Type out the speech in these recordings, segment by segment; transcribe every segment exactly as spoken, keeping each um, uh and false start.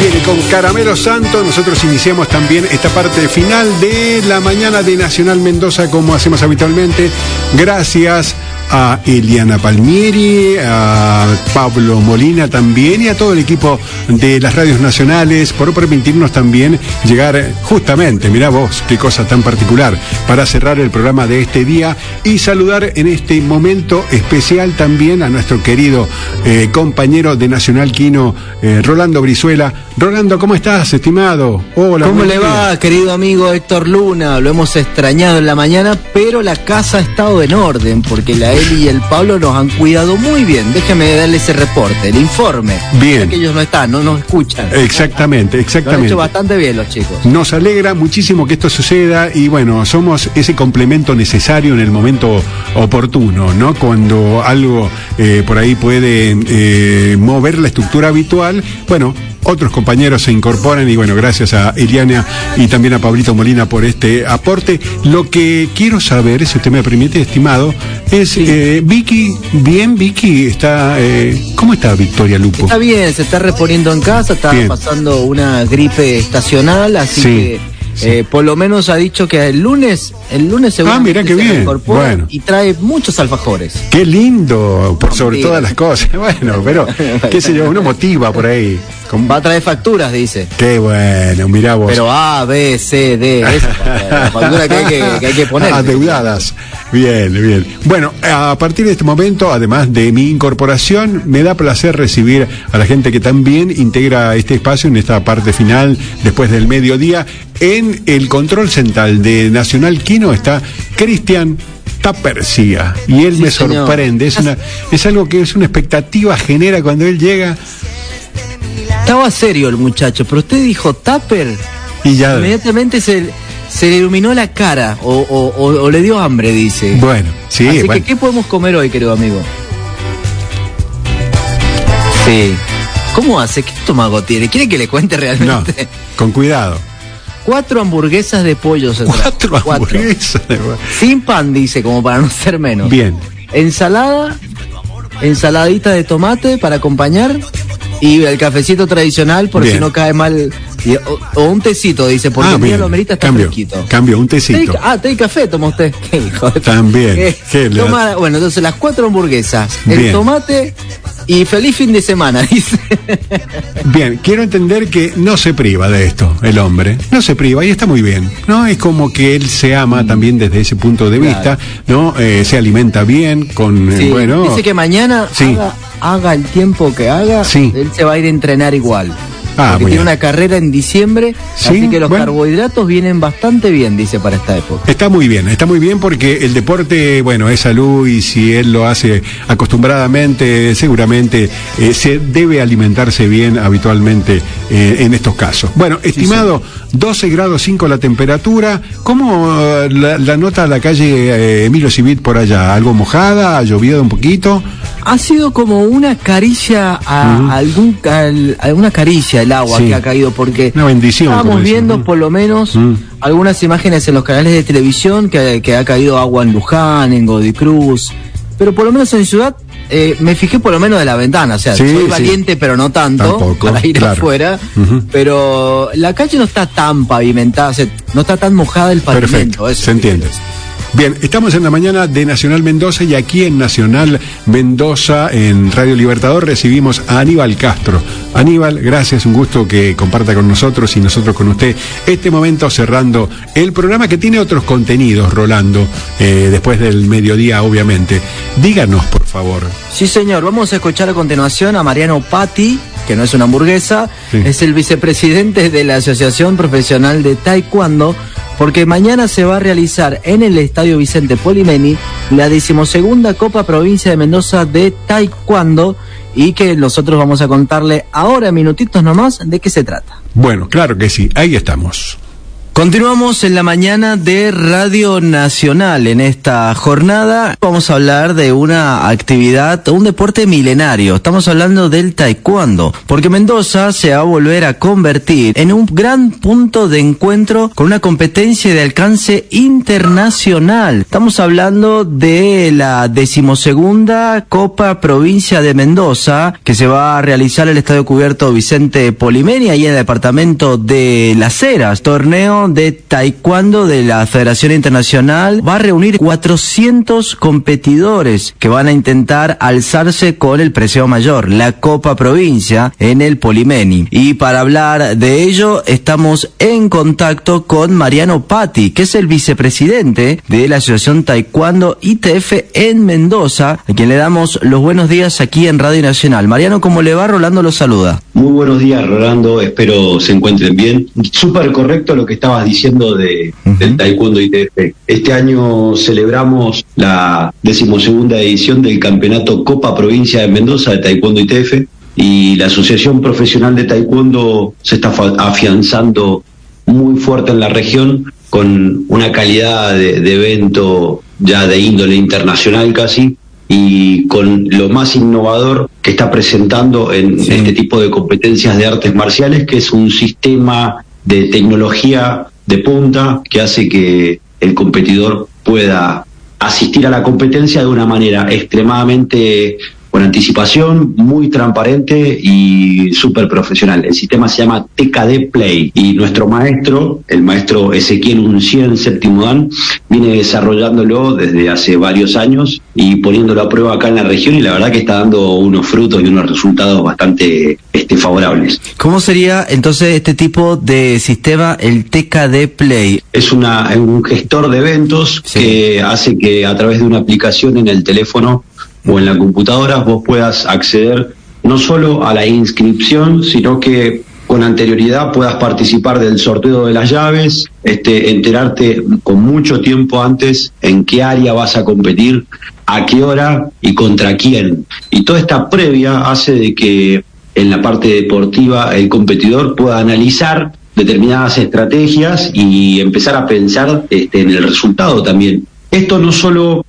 Bien, y con Caramelo Santo nosotros iniciamos también esta parte final de la mañana de Nacional Mendoza, como hacemos habitualmente. Gracias a Eliana Palmieri, a Pablo Molina también y a todo el equipo de las radios nacionales por permitirnos también llegar justamente, mirá vos, qué cosa tan particular, para cerrar el programa de este día y saludar en este momento especial también a nuestro querido eh, compañero de Nacional Kino, eh, Rolando Brizuela. Rolando, ¿cómo estás, estimado? Hola. ¿Cómo le va, querido amigo Héctor Luna? Lo hemos extrañado en la mañana, pero la casa ha estado en orden, porque la Eli y el Pablo nos han cuidado muy bien. Déjeme darle ese reporte, el informe. Bien. Que ellos no están, no nos escuchan. Exactamente, exactamente. Lo han hecho bastante bien los chicos. Nos alegra muchísimo que esto suceda y bueno, somos ese complemento necesario en el momento oportuno, ¿no? Cuando algo eh, por ahí puede eh, mover la estructura habitual, bueno, otros compañeros se incorporan y bueno, gracias a Eliana y también a Pablito Molina por este aporte. Lo que quiero saber, si usted me permite, estimado, es sí. eh, Vicky, bien, Vicky, está, eh, ¿cómo está Victoria Lupo? Está bien, se está reponiendo en casa, está bien. Pasando una gripe estacional, así sí. que... Sí. Eh, por lo menos ha dicho que el lunes, el lunes seguro ah, mirá qué bien. Bueno. Y trae muchos alfajores. Qué lindo, por sobre sí. todas las cosas. Bueno, pero qué sé yo, uno motiva por ahí. Con... Va a traer facturas, dice. Qué bueno, mirá vos. Pero A, B, C, D, esa la factura que hay que, que, hay que poner. Adeudadas. Bien, bien. Bueno, a partir de este momento, además de mi incorporación, me da placer recibir a la gente que también integra este espacio en esta parte final, después del mediodía. En el control central de Nacional Kino está Cristian Tapercia y él sí, me sorprende, es, una, es algo que es una expectativa genera cuando él llega. Estaba serio el muchacho, pero usted dijo Tupper y ya inmediatamente se, se le iluminó la cara o, o, o, o le dio hambre, dice. Bueno, sí. Así bueno. que, ¿qué podemos comer hoy, querido amigo? Sí. ¿Cómo hace? ¿Qué estómago tiene? ¿Quiere que le cuente realmente? No, con cuidado. Cuatro hamburguesas de pollo se Cuatro hamburguesas de pollo. Sin pan, dice, como para no ser menos. Bien. Ensalada, ensaladita de tomate para acompañar y el cafecito tradicional por Bien. Si no cae mal. Y, o, o un tecito, dice, porque ah, el día lo amerita está cambio, fresquito. Cambio, un tecito. Té, ah, té y café toma usted. ¿Qué hijo de También. ¿Qué? ¿Qué toma, bueno, entonces las cuatro hamburguesas, Bien. El tomate y feliz fin de semana, dice. Bien, quiero entender que no se priva de esto, el hombre. No se priva y está muy bien, ¿no? Es como que él se ama mm. también desde ese punto de claro. vista, ¿no? Eh, se alimenta bien con, sí. eh, bueno... Dice que mañana sí. haga, haga el tiempo que haga, sí. él se va a ir a entrenar igual. Ah, porque tiene una carrera en diciembre, sí, así que los bueno. carbohidratos vienen bastante bien, dice, para esta época. Está muy bien, está muy bien porque el deporte, bueno, es salud y si él lo hace acostumbradamente, seguramente eh, se debe alimentarse bien habitualmente eh, en estos casos. Bueno, estimado, sí, doce grados cinco la temperatura, ¿cómo uh, la, la nota la calle eh, Emilio Civit por allá? ¿Algo mojada? ¿Ha llovido un poquito? Ha sido como una caricia a uh-huh. algún a alguna caricia el agua sí. que ha caído, porque una bendición, estábamos viendo uh-huh. por lo menos uh-huh. algunas imágenes en los canales de televisión que, que ha caído agua en Luján, en Godicruz, pero por lo menos en Ciudad eh, me fijé por lo menos de la ventana, o sea, sí, soy valiente sí. pero no tanto Tampoco, para ir claro. afuera, uh-huh. pero la calle no está tan pavimentada, o sea, no está tan mojada el pavimento. Perfecto, eso se entiende. Bien, estamos en la mañana de Nacional Mendoza y aquí en Nacional Mendoza, en Radio Libertador, recibimos a Aníbal Castro. Aníbal, gracias, un gusto que comparta con nosotros y nosotros con usted este momento cerrando el programa que tiene otros contenidos, Rolando, eh, después del mediodía, obviamente. Díganos, por favor. Sí, señor, vamos a escuchar a continuación a Mariano Patti, que no es una hamburguesa, sí. es el vicepresidente de la Asociación Profesional de Taekwondo, porque mañana se va a realizar en el Estadio Vicente Polimeni la decimosegunda Copa Provincia de Mendoza de Taekwondo y que nosotros vamos a contarle ahora, minutitos nomás, de qué se trata. Bueno, claro que sí, ahí estamos. Continuamos en la mañana de Radio Nacional. En esta jornada vamos a hablar de una actividad, un deporte milenario. Estamos hablando del taekwondo, porque Mendoza se va a volver a convertir en un gran punto de encuentro con una competencia de alcance internacional. Estamos hablando de la decimosegunda Copa Provincia de Mendoza, que se va a realizar en el Estadio Cubierto Vicente Polimeni, ahí en el departamento de Las Heras. Torneo de taekwondo de la Federación Internacional va a reunir cuatrocientos competidores que van a intentar alzarse con el preseo mayor, la Copa Provincia, en el Polimeni. Y para hablar de ello estamos en contacto con Mariano Patti, que es el vicepresidente de la Asociación Taekwondo I T F en Mendoza, a quien le damos los buenos días aquí en Radio Nacional. Mariano, ¿cómo le va? Rolando lo saluda. Muy buenos días, Rolando, espero se encuentren bien. Súper correcto lo que estabas diciendo de, uh-huh. del Taekwondo I T F. Este año celebramos la decimosegunda edición del Campeonato Copa Provincia de Mendoza de Taekwondo I T F, y la Asociación Profesional de Taekwondo se está afianzando muy fuerte en la región, con una calidad de, de evento ya de índole internacional casi, y con lo más innovador que está presentando en sí. este tipo de competencias de artes marciales, que es un sistema de tecnología de punta que hace que el competidor pueda asistir a la competencia de una manera extremadamente con anticipación, muy transparente y súper profesional. El sistema se llama T K D Play, y nuestro maestro, el maestro Ezequiel Uncien, séptimo dan, viene desarrollándolo desde hace varios años y poniéndolo a prueba acá en la región, y la verdad que está dando unos frutos y unos resultados bastante este, favorables. ¿Cómo sería entonces este tipo de sistema, el T K D Play? Es una, un gestor de eventos sí. que hace que a través de una aplicación en el teléfono o en la computadora vos puedas acceder no solo a la inscripción, sino que con anterioridad puedas participar del sorteo de las llaves, este, enterarte con mucho tiempo antes en qué área vas a competir, a qué hora y contra quién. Y toda esta previa hace de que en la parte deportiva el competidor pueda analizar determinadas estrategias y empezar a pensar este, en el resultado también. Esto no solo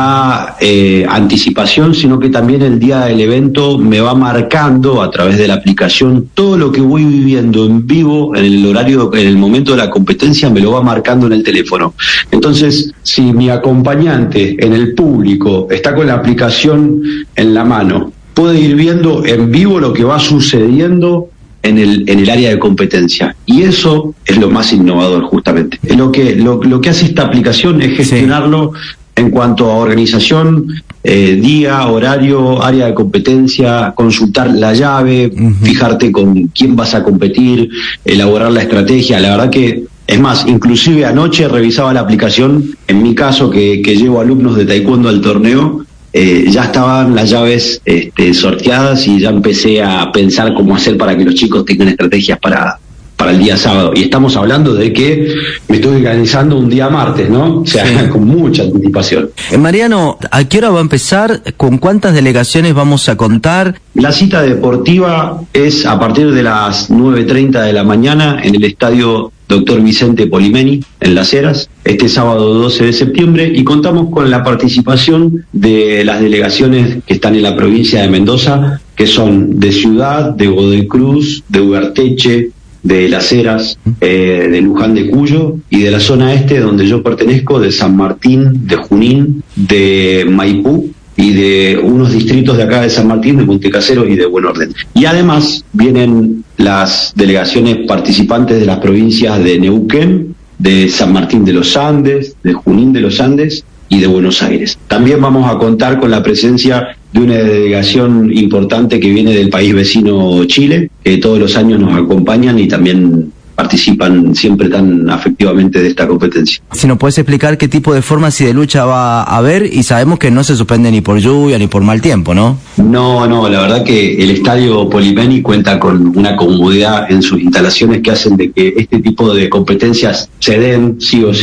da eh, anticipación, sino que también el día del evento me va marcando a través de la aplicación todo lo que voy viviendo en vivo en el horario, en el momento de la competencia, me lo va marcando en el teléfono. Entonces, si mi acompañante en el público está con la aplicación en la mano, puede ir viendo en vivo lo que va sucediendo en el, en el área de competencia. Y eso es lo más innovador, justamente. Lo que, lo, lo que hace esta aplicación es gestionarlo sí. en cuanto a organización, eh, día, horario, área de competencia, consultar la llave, uh-huh. fijarte con quién vas a competir, elaborar la estrategia. La verdad que, es más, inclusive anoche revisaba la aplicación, en mi caso que, que llevo alumnos de taekwondo al torneo, Eh, ya estaban las llaves este, sorteadas, y ya empecé a pensar cómo hacer para que los chicos tengan estrategias para, para el día sábado. Y estamos hablando de que me estoy organizando un día martes, ¿no? O sea, sí. con mucha anticipación. Eh, Mariano, ¿a qué hora va a empezar? ¿Con cuántas delegaciones vamos a contar? La cita deportiva es a partir de las nueve treinta de la mañana en el estadio Doctor Vicente Polimeni, en Las Heras, este sábado doce de septiembre, y contamos con la participación de las delegaciones que están en la provincia de Mendoza, que son de Ciudad, de Godoy Cruz, de Ugarteche, de Las Heras, eh, de Luján de Cuyo, y de la zona este donde yo pertenezco, de San Martín, de Junín, de Maipú, y de unos distritos de acá de San Martín, de Montecaseros y de Buen Orden. Y además vienen las delegaciones participantes de las provincias de Neuquén, de San Martín de los Andes, de Junín de los Andes y de Buenos Aires. También vamos a contar con la presencia de una delegación importante que viene del país vecino Chile, que todos los años nos acompañan y también participan siempre tan afectivamente de esta competencia. Si nos puedes explicar qué tipo de formas y de lucha va a haber, y sabemos que no se suspende ni por lluvia ni por mal tiempo, ¿no? No, no, la verdad que el estadio Polimeni cuenta con una comodidad en sus instalaciones que hacen de que este tipo de competencias se den sí o sí,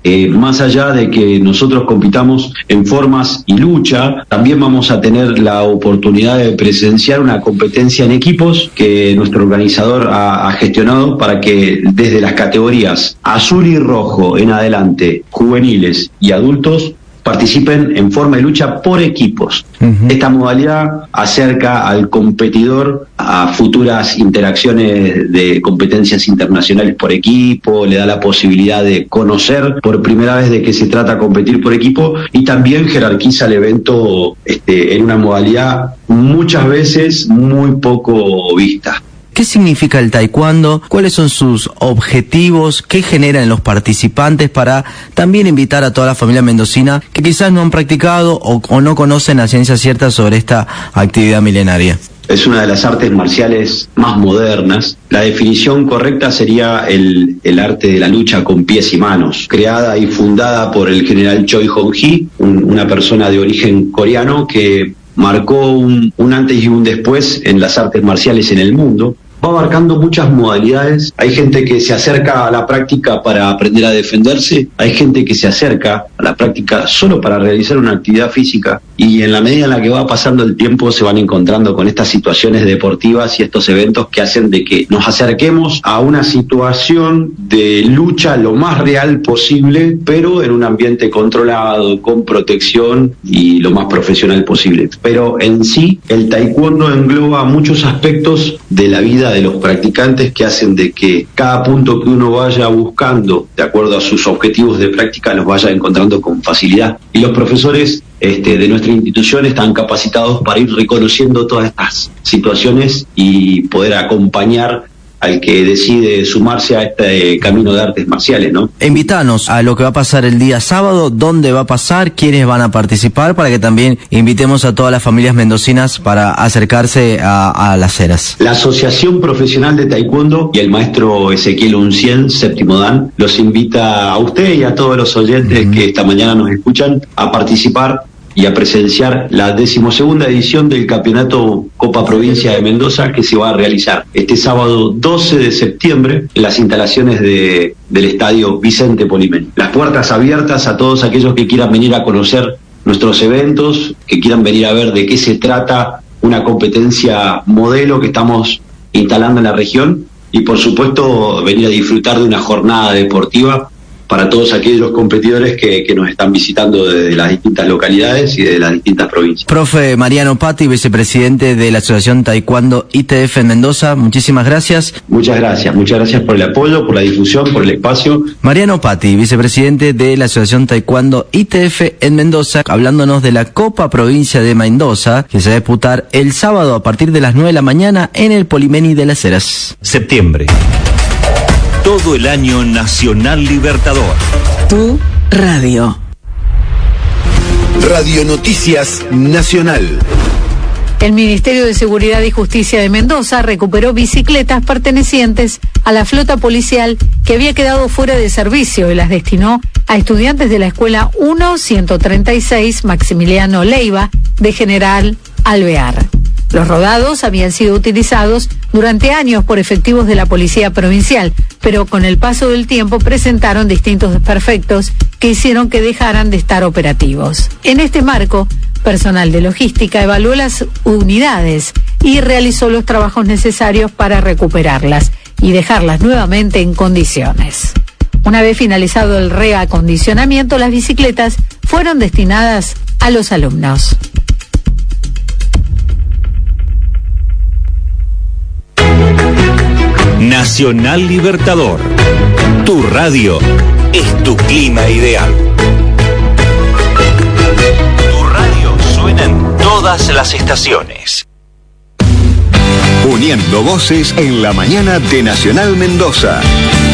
Eh, más allá de que nosotros compitamos en formas y lucha, también vamos a tener la oportunidad de presenciar una competencia en equipos que nuestro organizador ha, ha gestionado para que desde las categorías azul y rojo en adelante, juveniles y adultos, participen en forma de lucha por equipos. Uh-huh. Esta modalidad acerca al competidor a futuras interacciones de competencias internacionales por equipo, le da la posibilidad de conocer por primera vez de qué se trata competir por equipo, y también jerarquiza el evento este, en una modalidad muchas veces muy poco vista. ¿Qué significa el taekwondo? ¿Cuáles son sus objetivos? ¿Qué generan los participantes para también invitar a toda la familia mendocina que quizás no han practicado o, o no conocen a ciencia cierta sobre esta actividad milenaria? Es una de las artes marciales más modernas. La definición correcta sería el, el arte de la lucha con pies y manos, creada y fundada por el general Choi Hong-hee, un, una persona de origen coreano que marcó un, un antes y un después en las artes marciales en el mundo. Va abarcando muchas modalidades. Hay gente que se acerca a la práctica para aprender a defenderse, hay gente que se acerca a la práctica solo para realizar una actividad física, y en la medida en la que va pasando el tiempo se van encontrando con estas situaciones deportivas y estos eventos que hacen de que nos acerquemos a una situación de lucha lo más real posible, pero en un ambiente controlado, con protección y lo más profesional posible. Pero en sí, el taekwondo engloba muchos aspectos de la vida de los practicantes que hacen de que cada punto que uno vaya buscando, de acuerdo a sus objetivos de práctica, los vaya encontrando con facilidad. Y los profesores este, de nuestra institución están capacitados para ir reconociendo todas estas situaciones y poder acompañar al que decide sumarse a este camino de artes marciales, ¿no? Invítanos a lo que va a pasar el día sábado, dónde va a pasar, quiénes van a participar, para que también invitemos a todas las familias mendocinas para acercarse a, a las eras. La Asociación Profesional de Taekwondo y el maestro Ezequiel Uncien, séptimo dan, los invita a usted y a todos los oyentes uh-huh. que esta mañana nos escuchan a participar y a presenciar la decimosegunda edición del Campeonato Copa Provincia de Mendoza, que se va a realizar este sábado doce de septiembre en las instalaciones de, del Estadio Vicente Polimen. Las puertas abiertas a todos aquellos que quieran venir a conocer nuestros eventos, que quieran venir a ver de qué se trata una competencia modelo que estamos instalando en la región, y por supuesto venir a disfrutar de una jornada deportiva para todos aquellos competidores que, que nos están visitando desde las distintas localidades y de las distintas provincias. Profe Mariano Patti, vicepresidente de la Asociación Taekwondo I T F en Mendoza, muchísimas gracias. Muchas gracias, muchas gracias por el apoyo, por la difusión, por el espacio. Mariano Patti, vicepresidente de la Asociación Taekwondo I T F en Mendoza, hablándonos de la Copa Provincia de Mendoza, que se va a disputar el sábado a partir de las nueve de la mañana en el Polimeni de las Heras. Septiembre. Todo el año Nacional Libertador. Tu radio. Radio Noticias Nacional. El Ministerio de Seguridad y Justicia de Mendoza recuperó bicicletas pertenecientes a la flota policial que había quedado fuera de servicio y las destinó a estudiantes de la Escuela uno ciento treinta y seis Maximiliano Leiva de General Alvear. Los rodados habían sido utilizados durante años por efectivos de la Policía Provincial, pero con el paso del tiempo presentaron distintos desperfectos que hicieron que dejaran de estar operativos. En este marco, personal de logística evaluó las unidades y realizó los trabajos necesarios para recuperarlas y dejarlas nuevamente en condiciones. Una vez finalizado el reacondicionamiento, las bicicletas fueron destinadas a los alumnos. Nacional Libertador. Tu radio es tu clima ideal. Tu radio suena en todas las estaciones. Uniendo voces en la mañana de Nacional Mendoza.